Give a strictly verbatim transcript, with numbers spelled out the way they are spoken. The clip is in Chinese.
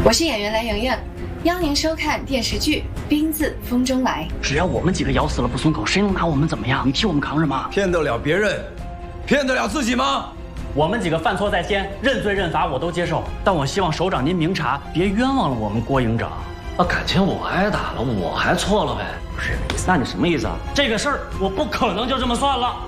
我是演员蓝莹莹，邀您收看电视剧《兵自风中来》。 只要我们几个咬死了不松口，谁能拿我们怎么样？你替我们扛着吗？ 骗得了别人，骗得了自己吗？ 我们几个犯错在先，认罪认罚我都接受，但我希望首长您明察，别冤枉了我们郭营长。 那感情我挨打了，我还错了呗？ 不是，那你什么意思啊？这个事儿我不可能就这么算了。